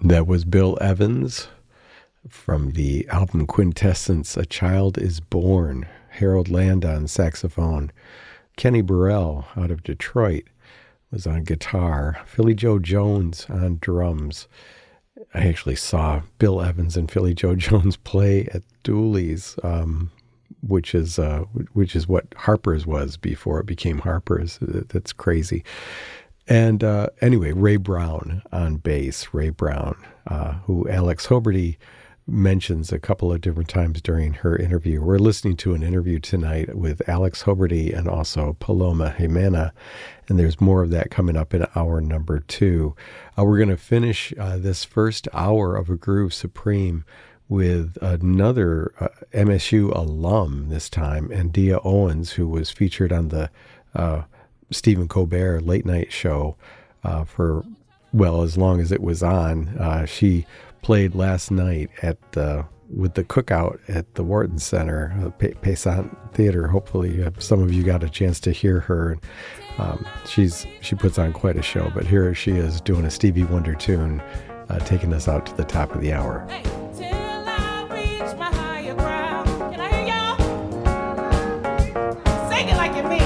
That was Bill Evans from the album Quintessence, A Child is Born. Harold Land on saxophone. Kenny Burrell out of Detroit was on guitar. Philly Joe Jones on drums. I actually saw Bill Evans and Philly Joe Jones play at Dooley's, which is what Harper's was before it became Harper's. That's crazy. And anyway, Ray Brown on bass. Ray Brown, who Alex Hoberty mentions a couple of different times during her interview. We're listening to an interview tonight with Alex Hoberty and also Paloma Jimena, and there's more of that coming up in hour number 2. We're going to finish this first hour of A Groove Supreme with another MSU alum this time, Andia Owens, who was featured on the Stephen Colbert late night show for, well, as long as it was on. She played last night with the cookout at the Wharton Center, Payson Theater. Hopefully some of you got a chance to hear her. She puts on quite a show, but here she is doing a Stevie Wonder tune, taking us out to the top of the hour. Hey, till I reach my higher ground. Can I hear y'all? Sing it like you mean.